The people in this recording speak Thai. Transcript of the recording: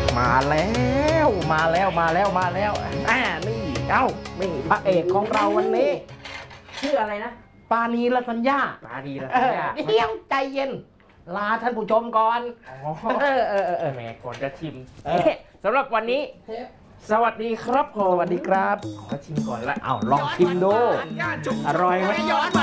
มาแล้วมาแล้วมาแล้วมาแล้วนี่นี่พระเอกของเราวันนี้ชื่ออะไรนะปานีละสัญญาเดี๋ยวใจเย็นลาท่านผู้ชมก่อนแหมก่อนจะชิมสำหรับวันนี้สวัสดีครับสวัสดีครับขอชิมก่อนละลองชิมดูอร่อยไหม